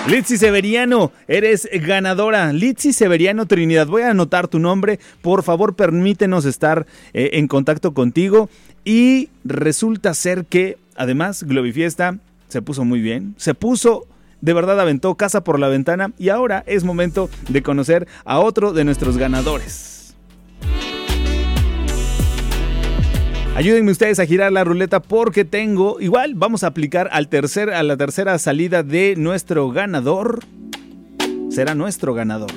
Litzy Severiano, eres ganadora. Litzy Severiano Trinidad, voy a anotar tu nombre. Por favor, permítenos estar en contacto contigo. Y resulta ser que, además, Globifiesta se puso muy bien. De verdad aventó casa por la ventana. Y ahora es momento de conocer a otro de nuestros ganadores. Ayúdenme ustedes a girar la ruleta porque vamos a aplicar a la tercera salida de nuestro ganador. Será nuestro ganador.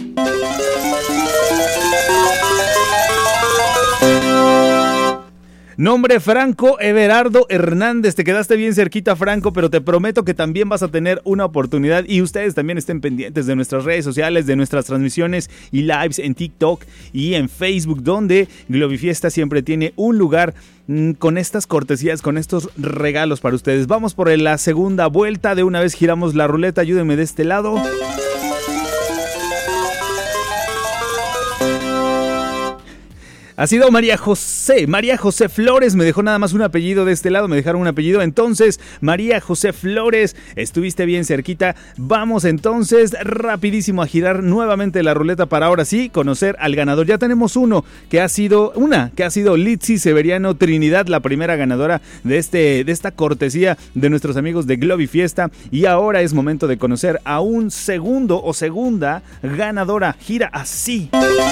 Nombre: Franco Everardo Hernández. Te quedaste bien cerquita, Franco, pero te prometo que también vas a tener una oportunidad y ustedes también estén pendientes de nuestras redes sociales, de nuestras transmisiones y lives en TikTok y en Facebook, donde Globifiesta siempre tiene un lugar con estas cortesías, con estos regalos para ustedes. Vamos por la segunda vuelta. De una vez giramos la ruleta. Ayúdenme de este lado. Ha sido María José Flores. Me dejó nada más un apellido de este lado, me dejaron un apellido. Entonces, María José Flores, estuviste bien cerquita. Vamos entonces rapidísimo a girar nuevamente la ruleta para ahora sí conocer al ganador. Ya tenemos una que ha sido Litzy Severiano Trinidad, la primera ganadora de esta cortesía de nuestros amigos de Globifiesta. Y ahora es momento de conocer a un segundo o segunda ganadora. Gira así.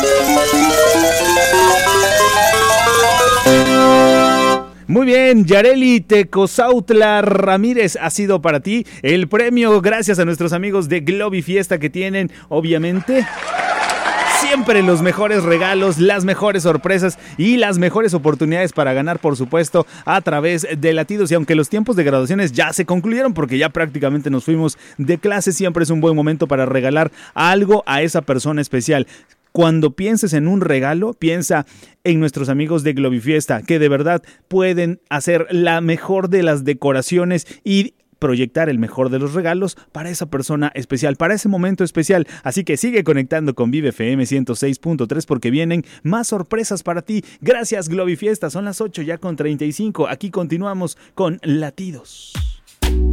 Muy bien, Yareli Tecozautla Ramírez, ha sido para ti el premio, gracias a nuestros amigos de Globifiesta que tienen, obviamente, siempre los mejores regalos, las mejores sorpresas y las mejores oportunidades para ganar, por supuesto, a través de Latidos. Y aunque los tiempos de graduaciones ya se concluyeron porque ya prácticamente nos fuimos de clase, siempre es un buen momento para regalar algo a esa persona especial. Cuando pienses en un regalo, piensa en nuestros amigos de Globifiesta, que de verdad pueden hacer la mejor de las decoraciones y proyectar el mejor de los regalos para esa persona especial, para ese momento especial. Así que sigue conectando con Vive FM 106.3 porque vienen más sorpresas para ti. Gracias, Globifiesta. Son las 8:35. Aquí continuamos con Latidos.